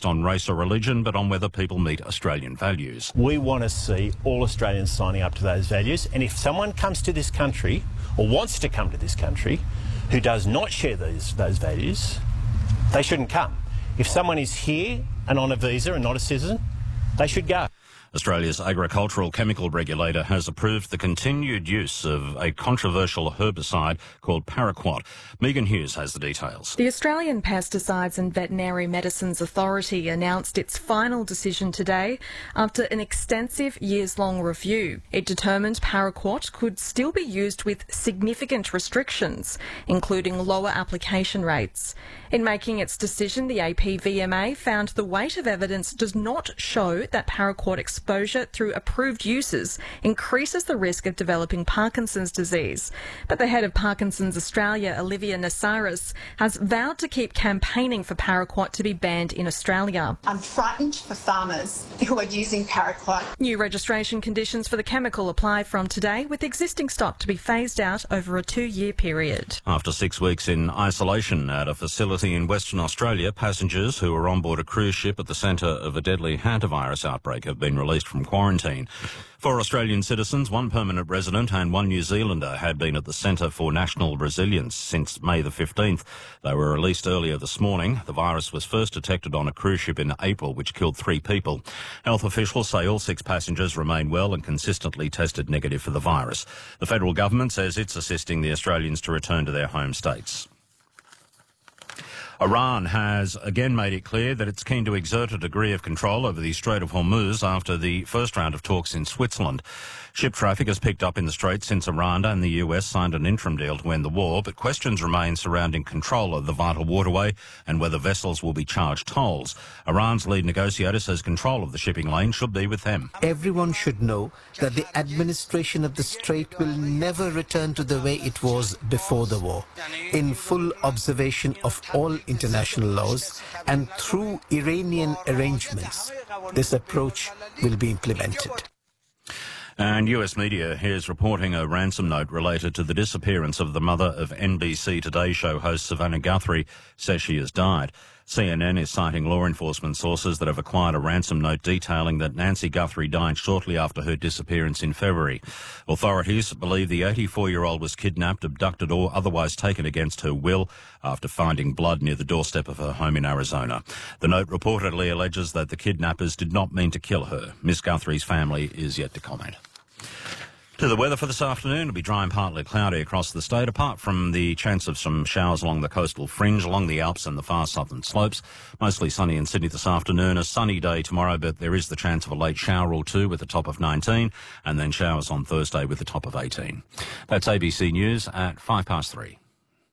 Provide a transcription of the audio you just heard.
based on race or religion, but on whether people meet Australian values. We want to see all Australians signing up to those values, and if someone comes to this country or wants to come to this country who does not share those values, they shouldn't come. If someone is here and on a visa and not a citizen, they should go. Australia's agricultural chemical regulator has approved the continued use of a controversial herbicide called paraquat. Megan Hughes has the details. The Australian Pesticides and Veterinary Medicines Authority announced its final decision today after an extensive years-long review. It determined paraquat could still be used with significant restrictions, including lower application rates. In making its decision, the APVMA found the weight of evidence does not show that paraquat exposure through approved uses increases the risk of developing Parkinson's disease. But the head of Parkinson's Australia, Olivia Nasaris, has vowed to keep campaigning for paraquat to be banned in Australia. I'm frightened for farmers who are using paraquat. New registration conditions for the chemical apply from today, with existing stock to be phased out over a 2-year period. After 6 weeks in isolation at a facility in Western Australia, passengers who were on board a cruise ship at the centre of a deadly hantavirus outbreak have been released from quarantine. 4 Australian citizens, 1 permanent resident and 1 New Zealander had been at the Centre for National Resilience since May the 15th. They were released earlier this morning. The virus was first detected on a cruise ship in April, which killed 3 people. Health officials say all 6 passengers remain well and consistently tested negative for the virus. The federal government says it's assisting the Australians to return to their home states. Iran has again made it clear that it's keen to exert a degree of control over the Strait of Hormuz after the first round of talks in Switzerland. Ship traffic has picked up in the Strait since Iran and the US signed an interim deal to end the war, but questions remain surrounding control of the vital waterway and whether vessels will be charged tolls. Iran's lead negotiator says control of the shipping lane should be with them. Everyone should know that the administration of the Strait will never return to the way it was before the war, in full observation of all international laws and through Iranian arrangements. This approach will be implemented. And US media is reporting a ransom note related to the disappearance of the mother of NBC Today show host Savannah Guthrie says she has died. CNN is citing law enforcement sources that have acquired a ransom note detailing that Nancy Guthrie died shortly after her disappearance in February. Authorities believe the 84-year-old was kidnapped, abducted or otherwise taken against her will after finding blood near the doorstep of her home in Arizona. The note reportedly alleges that the kidnappers did not mean to kill her. Miss Guthrie's family is yet to comment. To the weather for this afternoon, it'll be dry and partly cloudy across the state, apart from the chance of some showers along the coastal fringe, along the Alps and the far southern slopes. Mostly sunny in Sydney this afternoon. A sunny day tomorrow, but there is the chance of a late shower or two with a top of 19, and then showers on Thursday with a top of 18. That's ABC News at 3:05.